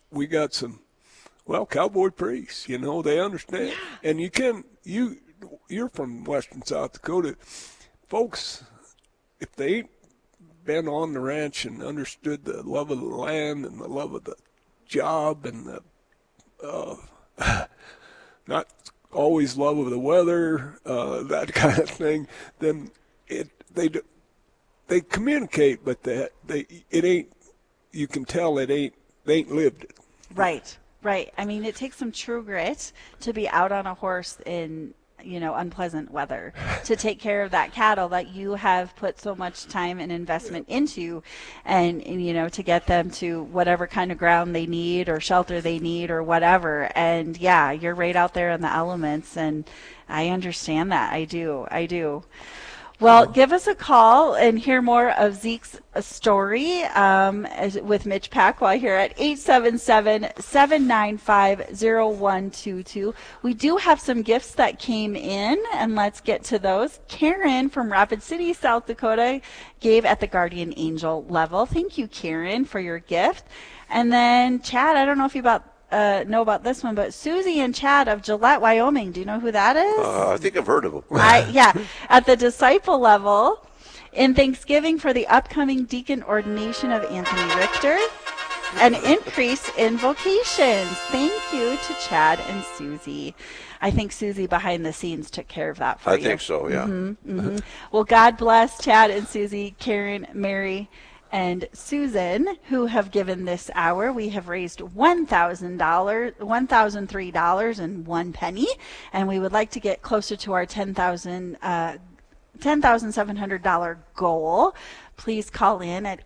we got some, well, cowboy priests, you know, they understand. And you're from western South Dakota. Folks, if they ain't been on the ranch and understood the love of the land and the love of the job and the not always love of the weather, that kind of thing, then they communicate, but it ain't. You can tell they ain't lived it. Right, right. I mean, it takes some true grit to be out on a horse in, unpleasant weather to take care of that cattle that you have put so much time and investment into, and to get them to whatever kind of ground they need or shelter they need or whatever. And yeah, you're right out there in the elements, and I understand that. I do. Well, give us a call and hear more of Zeke's story with Mitch Pacwa here at 877-795-0122. We do have some gifts that came in, and let's get to those. Karen from Rapid City, South Dakota, gave at the Guardian Angel level. Thank you, Karen, for your gift. And then Chad, I don't know if you know about this one, but Susie and Chad of Gillette, Wyoming. Do you know who that is? I think I've heard of them. Yeah, at the disciple level, in Thanksgiving for the upcoming deacon ordination of Anthony Richter, an increase in vocations. Thank you to Chad and Susie. I think Susie behind the scenes took care of that for you. I think so, yeah. Mm-hmm. Well, God bless Chad and Susie, Karen, Mary, and Susan, who have given this hour. We have raised $1,003.01, and we would like to get closer to our $10,700 goal. Please call in at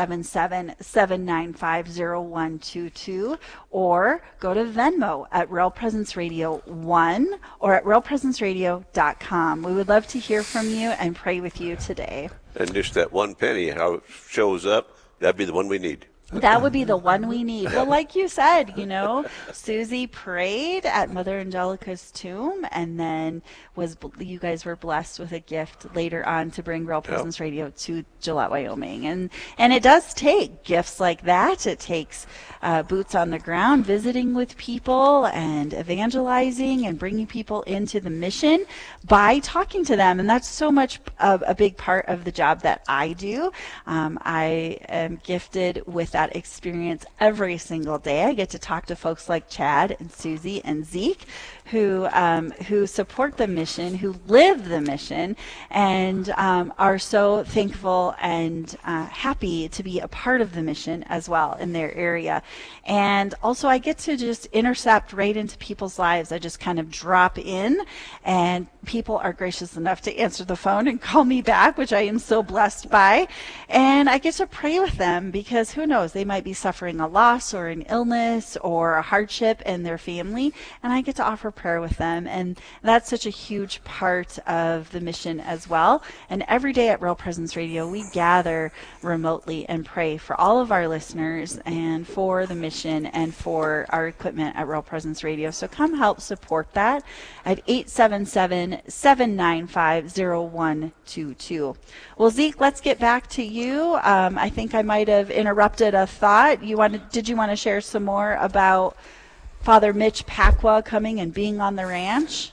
877-795-0122 or go to Venmo at Real Presence Radio 1 or at realpresenceradio.com. We would love to hear from you and pray with you today. And just that 1 penny, how it shows up, that'd be the one we need. That would be the one we need. Well, like you said, Susie prayed at Mother Angelica's tomb, and then you guys were blessed with a gift later on to bring Real Presence Radio to Gillette, Wyoming. And it does take gifts like that. It takes boots on the ground, visiting with people and evangelizing and bringing people into the mission by talking to them. And that's so much a big part of the job that I do. I am gifted with that experience every single day. I get to talk to folks like Chad and Susie and Zeke who support the mission, who live the mission, and are so thankful and happy to be a part of the mission as well in their area. And also I get to just intercept right into people's lives. I just kind of drop in, and people are gracious enough to answer the phone and call me back, which I am so blessed by. And I get to pray with them because who knows, they might be suffering a loss or an illness or a hardship in their family, and I get to offer prayer with them. And that's such a huge part of the mission as well. And every day at Real Presence Radio, we gather remotely and pray for all of our listeners and for the mission and for our equipment at Real Presence Radio. So come help support that at 877-795-0122. Well, Zeke, let's get back to you. I think I might have interrupted a thought. Did you want to share some more about Father Mitch Pacwa coming and being on the ranch?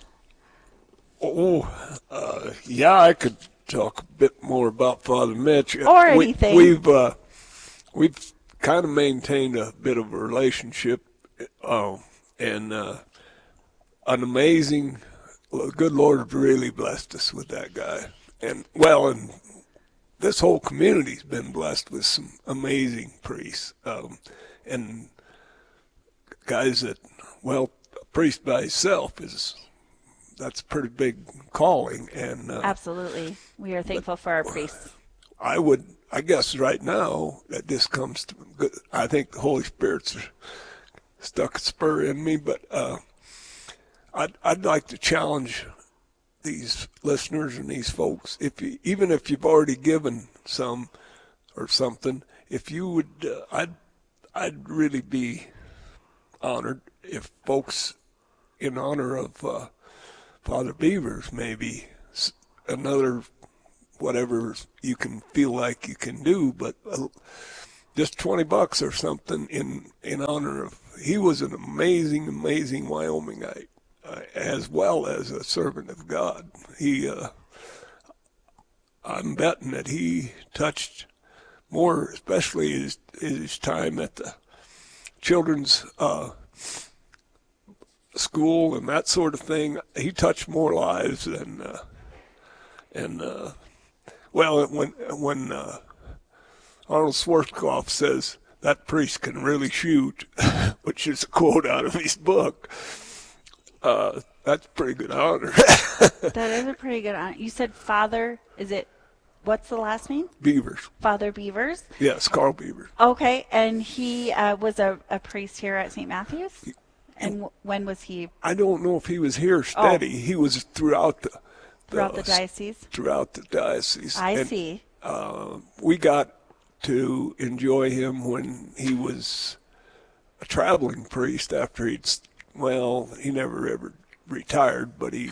Yeah, I could talk a bit more about Father Mitch. Or anything. We've kind of maintained a bit of a relationship, and an amazing, good Lord really blessed us with that guy. And this whole community's been blessed with some amazing priests, and guys that, a priest by himself that's a pretty big calling. And absolutely, we are thankful for our priests. I guess right now that this comes to, I think the Holy Spirit's stuck a spur in me, but I'd like to challenge these listeners and these folks, even if you've already given some or something, if you would, I'd really be honored if folks, in honor of Father Beavers, maybe another whatever you can feel like you can do, but just $20 or something in honor of. He was an amazing Wyomingite, as well as a servant of God. I'm betting that he touched more, especially his time at the children's school and that sort of thing. He touched more lives than when Arnold Schwarzkopf says that priest can really shoot, which is a quote out of his book, that's a pretty good honor. That is a pretty good honor. You said Father, what's the last name? Beavers. Father Beavers? Yes, Carl Beavers. Okay, and he was a priest here at St. Matthew's? And when was he? I don't know if he was here steady. He was throughout the diocese? Throughout the diocese. I see. We got to enjoy him when he was a traveling priest after he never ever retired, but we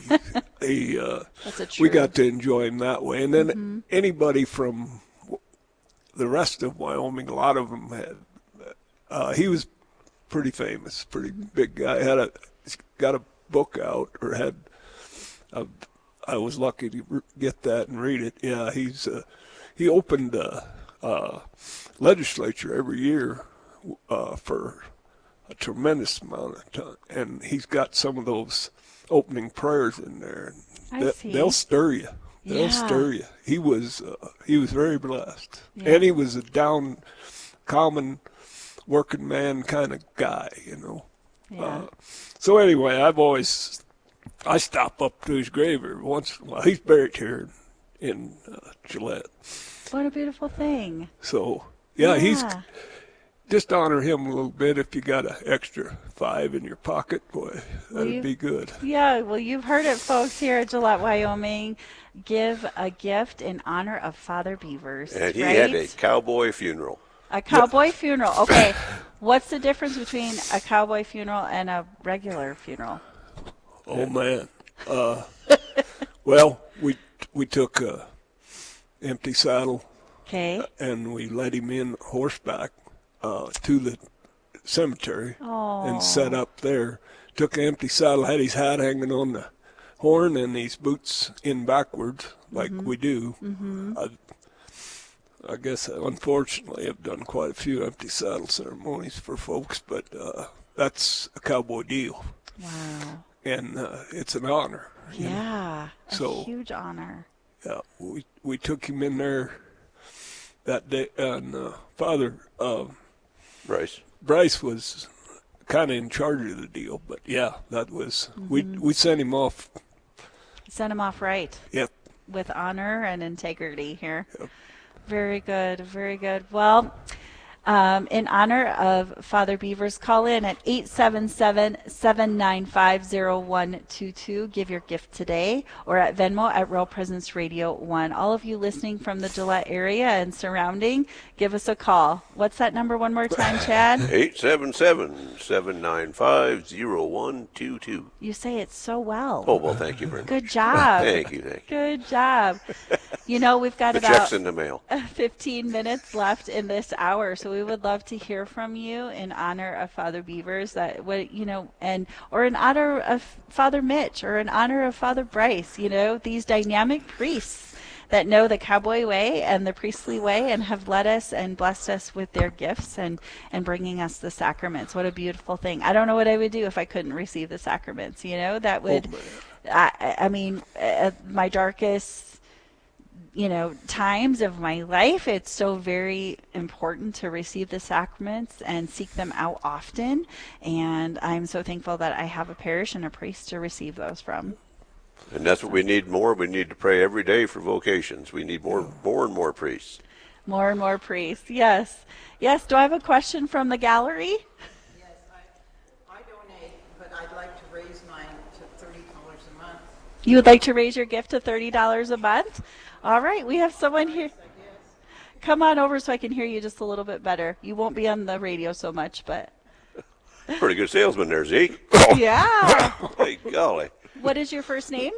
got to enjoy him that way. And then anybody from the rest of Wyoming, a lot of them he was pretty famous, pretty big guy. He's got a book out, or had. I was lucky to get that and read it. Yeah, he opened legislature every year for a tremendous amount of time, and he's got some of those opening prayers in there. I see. They'll stir you. They'll stir you. He was very blessed, and he was a common working man kind of guy, Yeah. So anyway, I stop up to his grave every once in a while. He's buried here in Gillette. What a beautiful thing. So he's just honor him a little bit. If you got an extra $5 in your pocket, boy, that'd be good. Yeah, well, you've heard it, folks, here at Gillette, Wyoming. Give a gift in honor of Father Beavers. And he had a cowboy funeral. A cowboy funeral. Okay. What's the difference between a cowboy funeral and a regular funeral? Oh, man. Well, we took a empty saddle. Okay. And we let him in horseback to the cemetery and set up there. Took an empty saddle, had his hat hanging on the horn and his boots in backwards like we do. I guess, unfortunately, I've done quite a few empty saddle ceremonies for folks, but that's a cowboy deal. Wow. And it's an honor. Yeah, a huge honor. Yeah, we took him in there that day, and Father Bryce was kind of in charge of the deal, but that was we sent him off. Sent him off right. Yep. With honor and integrity here. Yep. Very good, very good. Well, in honor of Father Beavers, call in at 877-795-0122. Give your gift today, or at Venmo at Real Presence Radio 1. All of you listening from the Gillette area and surrounding, give us a call. What's that number one more time, Chad? 877-795-0122. You say it so well. Oh, well, thank you very much. Good job. Thank you. Good job. We've got the about check's in the mail. 15 minutes left in this hour, so we would love to hear from you in honor of Father Beavers, or in honor of Father Mitch, or in honor of Father Bryce. These dynamic priests that know the cowboy way and the priestly way, and have led us and blessed us with their gifts and bringing us the sacraments. What a beautiful thing! I don't know what I would do if I couldn't receive the sacraments. That would, my darkest times of my life, it's so very important to receive the sacraments and seek them out often. And I'm so thankful that I have a parish and a priest to receive those from. And that's what we need more. We need to pray every day for vocations. We need more and more priests. More and more priests, yes. Yes, do I have a question from the gallery? Yes, I donate, but I'd like to raise mine to $30 a month. You would like to raise your gift to $30 a month? All right, we have someone here. Come on over so I can hear you just a little bit better. You won't be on the radio so much, but... Pretty good salesman there, Zeke. Yeah. Hey, golly. What is your first name?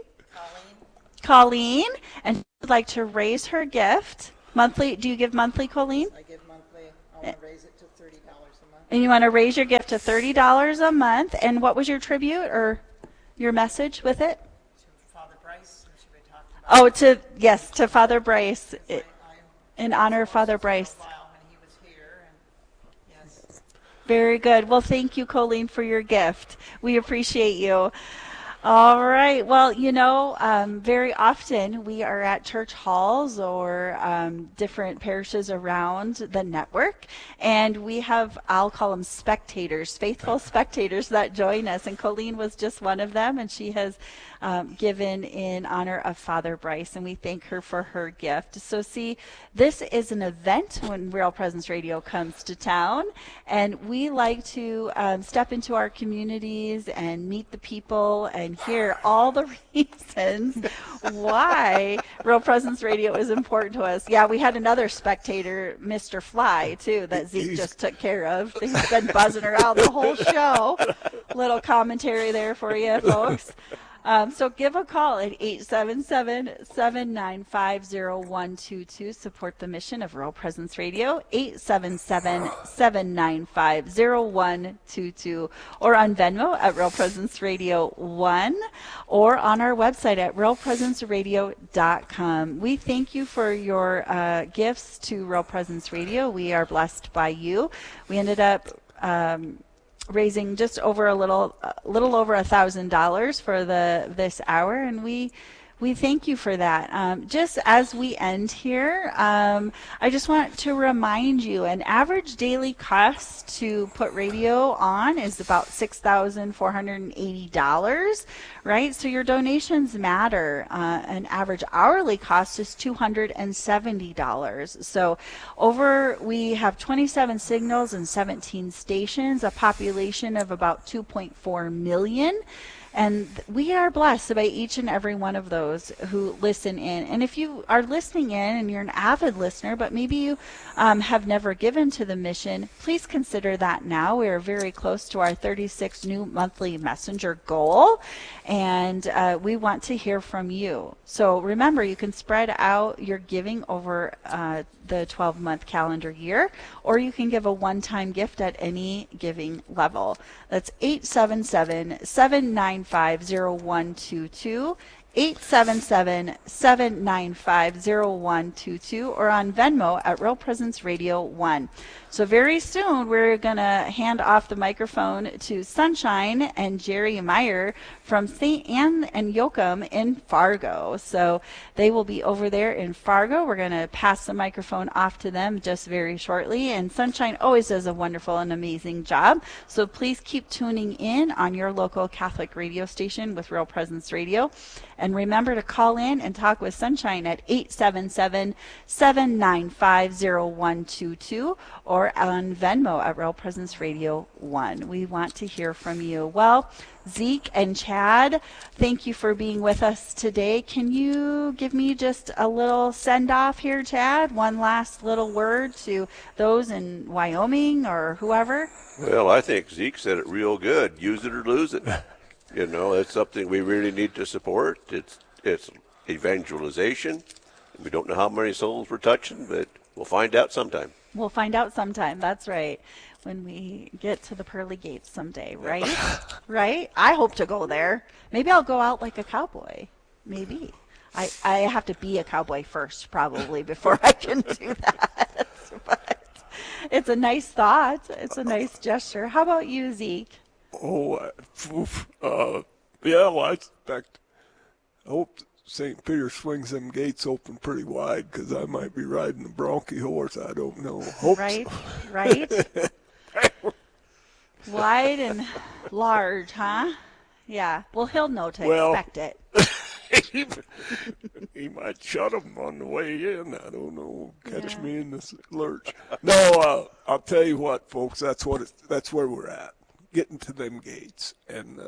Colleen. And she would like to raise her gift. Monthly? Do you give monthly, Colleen? I give monthly. I want to raise it to $30 a month. And you want to raise your gift to $30 a month. And what was your tribute or your message with it? To Father Bryce, which we talked about. Oh, to Father Bryce, I in honor of Father Bryce. for a while when he was here, and yes. Very good. Well, thank you, Colleen, for your gift. We appreciate you. All right. Well, very often we are at church halls or different parishes around the network, and we have, I'll call them spectators, faithful spectators that join us. And Colleen was just one of them, and she has given in honor of Father Bryce, and we thank her for her gift. So see, this is an event when Real Presence Radio comes to town, and we like to step into our communities and meet the people and hear all the reasons why Real Presence Radio is important to us. Yeah, we had another spectator, Mr. Fly, too, that Zeke just took care of. He's been buzzing around the whole show. Little commentary there for you, folks. So give a call at 877-795-0122. Support the mission of Real Presence Radio, 877-795-0122. Or on Venmo at Real Presence Radio 1. Or on our website at realpresenceradio.com. We thank you for your gifts to Real Presence Radio. We are blessed by you. We ended up raising just over a little over $1,000 for this hour, and we thank you for that. Just as we end here, I just want to remind you, an average daily cost to put radio on is about $6,480, right? So your donations matter. An average hourly cost is $270. So we have 27 signals and 17 stations, a population of about 2.4 million. And we are blessed by each and every one of those who listen in. And if you are listening in and you're an avid listener, but maybe you have never given to the mission, please consider that now. We are very close to our 36 new monthly messenger goal, and we want to hear from you. So remember, you can spread out your giving over the 12-month calendar year, or you can give a one-time gift at any giving level. That's 877-795-0122, 877-795-0122, or on Venmo at Real Presence Radio 1. So very soon we're going to hand off the microphone to Sunshine and Jerry Meyer from St. Anne and Yoakum in Fargo. So they will be over there in Fargo. We're going to pass the microphone off to them just very shortly. And Sunshine always does a wonderful and amazing job. So please keep tuning in on your local Catholic radio station with Real Presence Radio. And remember to call in and talk with Sunshine at 877-795-0122 or on Venmo at Real Presence Radio 1. We want to hear from you. Well, Zeke and Chad, thank you for being with us today. Can you give me just a little send-off here, Chad? One last little word to those in Wyoming or whoever? Well, I think Zeke said it real good. Use it or lose it. It's something we really need to support. It's evangelization. We don't know how many souls we're touching, but we'll find out sometime. We'll find out sometime. That's right. When we get to the pearly gates someday, right? Right? I hope to go there. Maybe I'll go out like a cowboy. Maybe. I have to be a cowboy first, probably, before I can do that. But it's a nice thought. It's a nice gesture. How about you, Zeke? I expect, I hope St. Peter swings them gates open pretty wide, because I might be riding a bronchi horse. I don't know. Hope right, so. Right. Wide and large, huh? Yeah. Well, he'll know to expect it. He might shut them on the way in. I don't know. Catch me in this lurch. No, I'll tell you what, folks. That's where we're at. Getting to them gates, and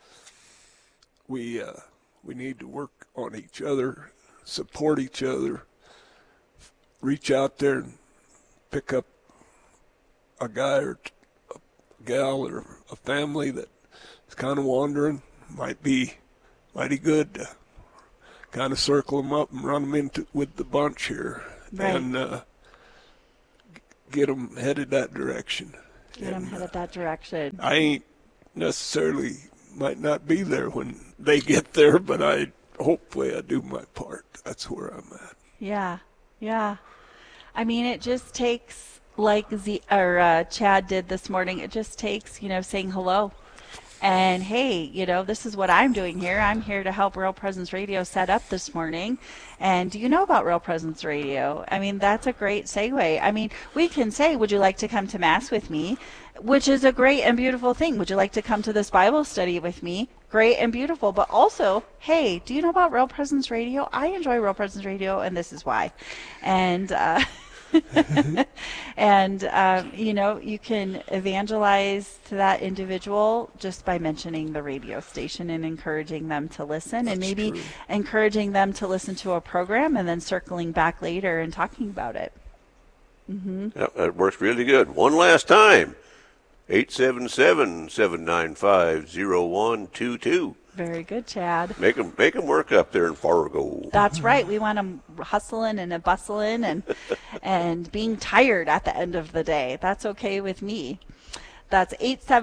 we need to work on each other, support each other, reach out there and pick up a guy or a gal or a family that is kind of wandering. Might be mighty good to kind of circle them up and run them into with the bunch here, right. And get them headed that direction. Get them headed that direction. I ain't necessarily might not be there when they get there, but hopefully I do my part. That's where I'm at. Yeah, yeah. I mean, it just takes, like Chad did this morning, it just takes, saying hello. And, hey, this is what I'm doing here. I'm here to help Real Presence Radio set up this morning. And do you know about Real Presence Radio? I mean, that's a great segue. I mean, we can say, would you like to come to Mass with me? Which is a great and beautiful thing. Would you like to come to this Bible study with me? Great and beautiful. But also, hey, do you know about Real Presence Radio? I enjoy Real Presence Radio, and this is why. And and you can evangelize to that individual just by mentioning the radio station and encouraging them to listen. That's and maybe true. Encouraging them to listen to a program and then circling back later and talking about it. Mm-hmm. Yep, that works really good. One last time, 877-795-0122. Very good, Chad. Make them work up there in Fargo. That's right. We want them hustling and bustling and being tired at the end of the day. That's okay with me. That's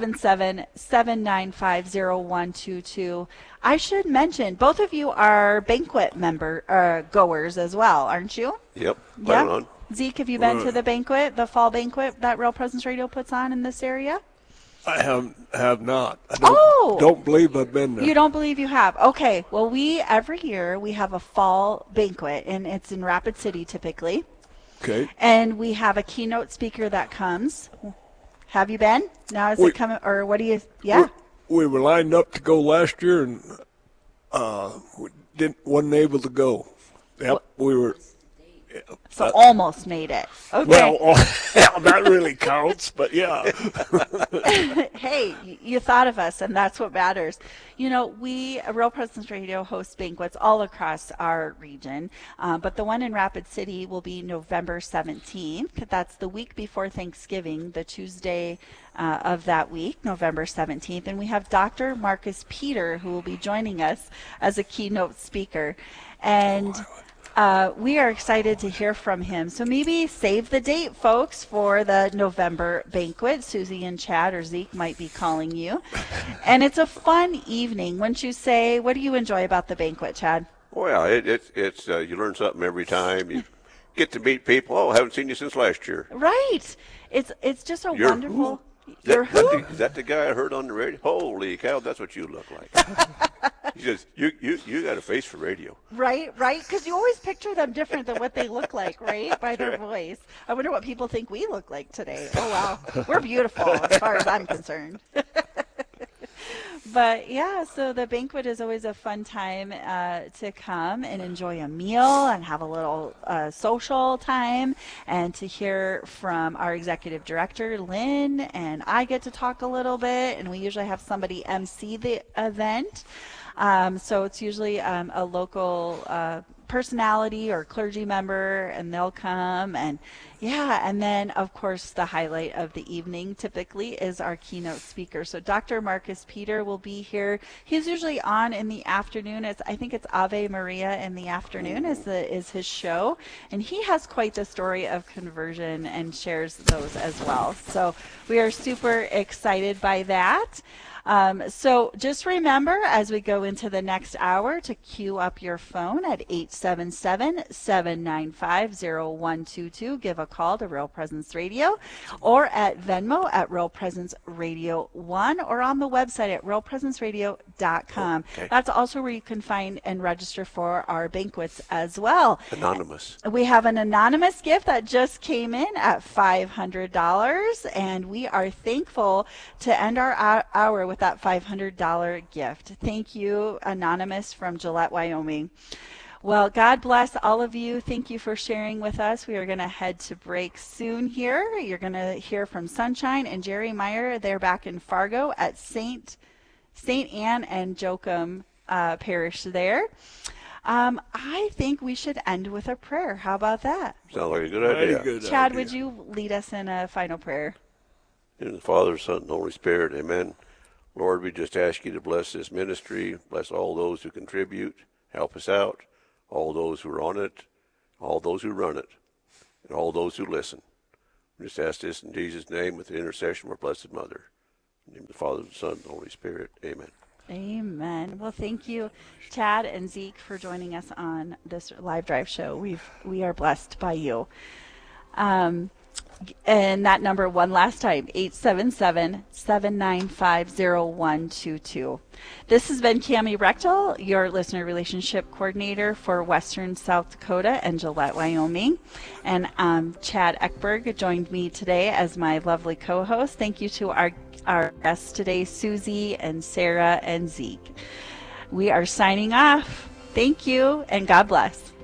877-795-0122. I should mention, both of you are banquet goers as well, aren't you? Yep. Right on. Zeke, have you been to the banquet, the fall banquet that Real Presence Radio puts on in this area? I have not. I don't believe I've been there. You don't believe you have? Okay. Well, every year we have a fall banquet, and it's in Rapid City typically. Okay. And we have a keynote speaker that comes. Have you been? Now is it coming, or what do you? Yeah. We were lined up to go last year, and wasn't able to go. Yep, we were. So almost made it. Okay. Well, that really counts, but yeah. Hey, you thought of us, and that's what matters. Real Presence Radio hosts banquets all across our region, but the one in Rapid City will be November 17th. That's the week before Thanksgiving, the Tuesday of that week, November 17th. And we have Dr. Marcus Peter, who will be joining us as a keynote speaker. And we are excited to hear from him. So maybe save the date, folks, for the November banquet. Susie and Chad or Zeke might be calling you. And it's a fun evening. Wouldn't you say? What do you enjoy about the banquet, Chad? Well, it's you learn something every time. You get to meet people. Oh, I haven't seen you since last year. Right. It's just a wonderful. Is that the guy I heard on the radio? Holy cow, that's what you look like. He says, you got a face for radio. Right, because you always picture them different than what they look like, right, by their voice. I wonder what people think we look like today. Oh, wow. We're beautiful as far as I'm concerned. But, yeah, so the banquet is always a fun time to come and enjoy a meal and have a little social time and to hear from our executive director, Lynn, and I get to talk a little bit, and we usually have somebody MC the event. So it's usually a local personality or clergy member, and they'll come. And then, of course, the highlight of the evening typically is our keynote speaker. So Dr. Marcus Peter will be here. He's usually on in the afternoon. I think it's Ave Maria in the afternoon is his show. And he has quite the story of conversion and shares those as well. So we are super excited by that. So just remember, as we go into the next hour, to queue up your phone at 877-795-0122. Give a call to Real Presence Radio, or at Venmo at Real Presence Radio 1, or on the website at realpresenceradio.com. Okay. That's also where you can find and register for our banquets as well. Anonymous. We have an anonymous gift that just came in at $500, and we are thankful to end our hour with that $500 gift. Thank you, Anonymous from Gillette, Wyoming. Well, God bless all of you. Thank you for sharing with us. We are going to head to break soon here. You're going to hear from Sunshine and Jerry Meyer. They're back in Fargo at St. Anne and Joachim Parish there. I think we should end with a prayer. How about that? Sounds like a good idea. Chad, would you lead us in a final prayer? In the Father, Son, and Holy Spirit, amen. Lord, we just ask you to bless this ministry, bless all those who contribute, help us out, all those who are on it, all those who run it, and all those who listen. We just ask this in Jesus' name with the intercession of our Blessed Mother. In the name of the Father, the Son, and the Holy Spirit. Amen. Amen. Well, thank you, Chad and Zeke, for joining us on this live drive show. We are blessed by you. And that number one last time, 877-795-0122. This has been Cami Rechtel, your listener relationship coordinator for Western South Dakota and Gillette, Wyoming. And Chad Eckberg joined me today as my lovely co-host. Thank you to our guests today, Susie and Sarah and Zeke. We are signing off. Thank you, and God bless.